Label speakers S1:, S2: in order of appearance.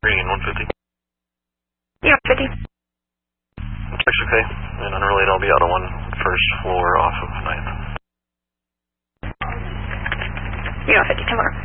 S1: Green, 150.
S2: Yeah, 50.
S1: Checks okay. And unrelated, I'll be out on 1st floor off of 9th.
S2: Yeah, 50, tomorrow.